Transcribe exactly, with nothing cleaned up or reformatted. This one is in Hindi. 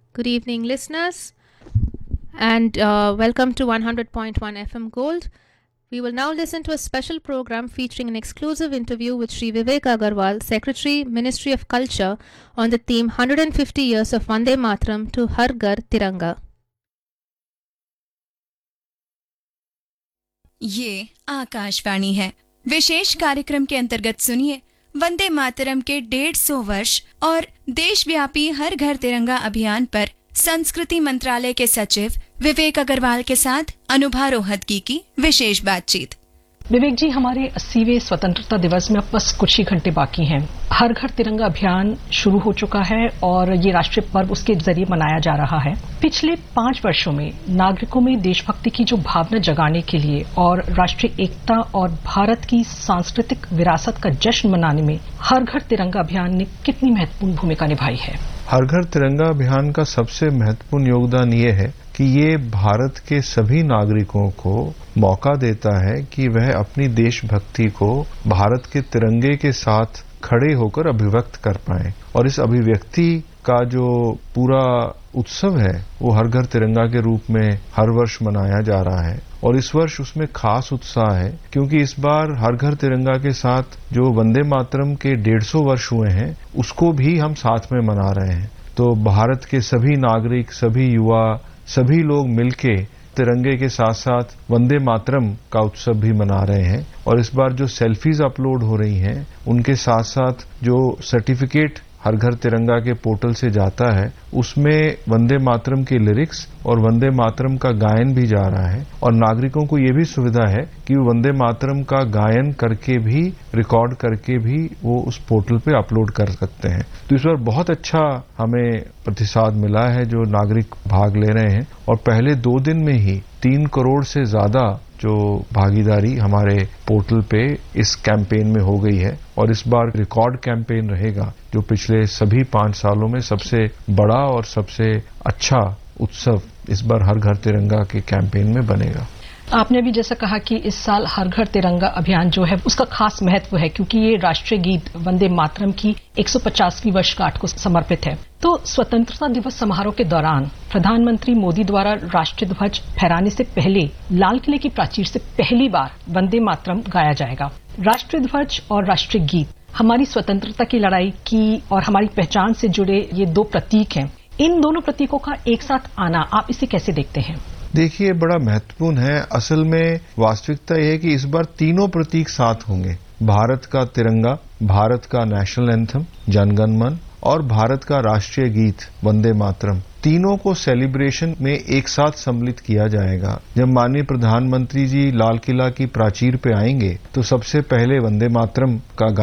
Good evening, listeners, and uh, welcome to one hundred point one F M Gold. We will now listen to a special program featuring an exclusive interview with Sri Vivek Agarwal, Secretary, Ministry of Culture, on the theme one hundred fifty Years of Vande Mataram to Har Ghar Tiranga. ये आकाशवाणी है। विशेष कार्यक्रम के अंतर्गत सुनिए वंदे मातरम के डेढ़ सौ वर्ष और देशव्यापी हर घर तिरंगा अभियान पर संस्कृति मंत्रालय के सचिव विवेक अग्रवाल के साथ अनुभा रोहतगी की विशेष बातचीत। विवेक जी, हमारे अस्सीवें स्वतंत्रता दिवस में अब बस कुछ ही घंटे बाकी हैं। हर घर तिरंगा अभियान शुरू हो चुका है और ये राष्ट्रीय पर्व उसके जरिए मनाया जा रहा है। पिछले पांच वर्षों में नागरिकों में देशभक्ति की जो भावना जगाने के लिए और राष्ट्रीय एकता और भारत की सांस्कृतिक विरासत का जश्न मनाने में हर घर तिरंगा अभियान ने कितनी महत्वपूर्ण भूमिका निभाई है? हर घर तिरंगा अभियान का सबसे महत्वपूर्ण योगदान ये है कि ये भारत के सभी नागरिकों को मौका देता है कि वह अपनी देशभक्ति को भारत के तिरंगे के साथ खड़े होकर अभिव्यक्त कर पाएं। और इस अभिव्यक्ति का जो पूरा उत्सव है वो हर घर तिरंगा के रूप में हर वर्ष मनाया जा रहा है। और इस वर्ष उसमें खास उत्साह है क्योंकि इस बार हर घर तिरंगा के साथ जो वंदे मातरम के डेढ़ सौ वर्ष हुए हैं उसको भी हम साथ में मना रहे हैं। तो भारत के सभी नागरिक, सभी युवा, सभी लोग मिलके तिरंगे के साथ साथ वंदे मातरम का उत्सव भी मना रहे हैं। और इस बार जो सेल्फीज अपलोड हो रही हैं उनके साथ साथ जो सर्टिफिकेट हर घर तिरंगा के पोर्टल से जाता है उसमें वंदे मातरम के लिरिक्स और वंदे मातरम का गायन भी जा रहा है। और नागरिकों को ये भी सुविधा है कि वो वंदे मातरम का गायन करके भी, रिकॉर्ड करके भी वो उस पोर्टल पे अपलोड कर सकते हैं। तो इस बार बहुत अच्छा हमें प्रतिसाद मिला है जो नागरिक भाग ले रहे हैं। और पहले दो दिन में ही तीन करोड़ से ज्यादा जो भागीदारी हमारे पोर्टल पे इस कैंपेन में हो गई है। और इस बार रिकॉर्ड कैंपेन रहेगा जो पिछले सभी पांच सालों में सबसे बड़ा और सबसे अच्छा उत्सव इस बार हर घर तिरंगा के कैंपेन में बनेगा। आपने भी जैसा कहा कि इस साल हर घर तिरंगा अभियान जो है उसका खास महत्व है क्योंकि ये राष्ट्रीय गीत वंदे मातरम की एक सौ पचासवीं वर्षगांठ को समर्पित है। तो स्वतंत्रता दिवस समारोह के दौरान प्रधानमंत्री मोदी द्वारा राष्ट्रीय ध्वज फहराने से पहले लाल किले की प्राचीर से पहली बार वंदे मातरम गाया जाएगा। राष्ट्रीय ध्वज और राष्ट्रीय गीत हमारी स्वतंत्रता की लड़ाई की और हमारी पहचान से जुड़े ये दो प्रतीक हैं। इन दोनों प्रतीकों का एक साथ आना, आप इसे कैसे देखते हैं? देखिए, बड़ा महत्वपूर्ण है। असल में वास्तविकता यह है कि इस बार तीनों प्रतीक साथ होंगे। भारत का तिरंगा, भारत का नेशनल एंथम जनगण मन और भारत का राष्ट्रीय गीत वंदे मातरम, तीनों को सेलिब्रेशन में एक साथ सम्मिलित किया जाएगा। जब माननीय प्रधानमंत्री जी लाल किला की प्राचीर पे आएंगे तो सबसे पहले वंदे मातरम का